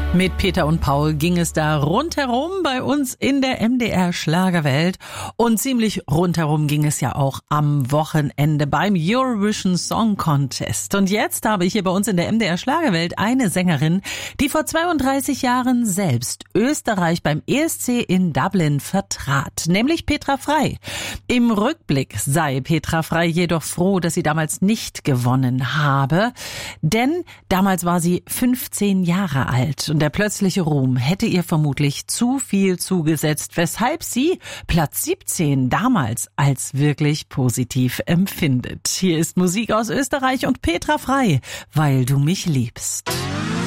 Mit Peter und Paul ging es da rundherum bei uns in der MDR Schlagerwelt und ziemlich rundherum ging es ja auch am Wochenende beim Eurovision Song Contest. Und jetzt habe ich hier bei uns in der MDR Schlagerwelt eine Sängerin, die vor 32 Jahren selbst Österreich beim ESC in Dublin vertrat, nämlich Petra Frey. Im Rückblick sei Petra Frey jedoch froh, dass sie damals nicht gewonnen habe, denn damals war sie 15 Jahre alt. Und der plötzliche Ruhm hätte ihr vermutlich zu viel zugesetzt, weshalb sie Platz 17 damals als wirklich positiv empfindet. Hier ist Musik aus Österreich und Petra Frey, weil du mich liebst.